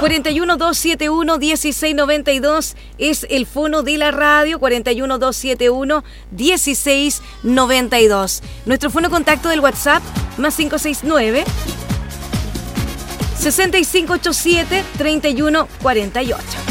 41271-1692 es el fono de la radio, 41271-1692. Nuestro fono contacto del WhatsApp, más 569 6587 3148.